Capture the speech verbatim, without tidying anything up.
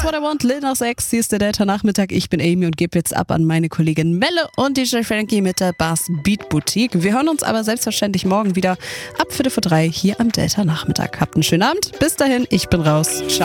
What I Want, Lil Nas X, hier ist der Delta-Nachmittag. Ich bin Amy und gebe jetzt ab an meine Kollegin Melle und D J Frankie mit der Bass Beat Boutique. Wir hören uns aber selbstverständlich morgen wieder ab Viertel vor drei hier am Delta-Nachmittag. Habt einen schönen Abend. Bis dahin, ich bin raus. Ciao.